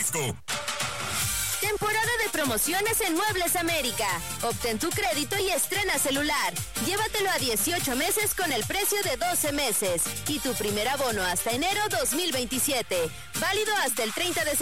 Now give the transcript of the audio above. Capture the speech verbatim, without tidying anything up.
Jalisco. Temporada de promociones en Muebles América. Obtén tu crédito y estrena celular. Llévatelo a dieciocho meses con el precio de doce meses. Y tu primer abono hasta enero dos mil veintisiete. Válido hasta el treinta de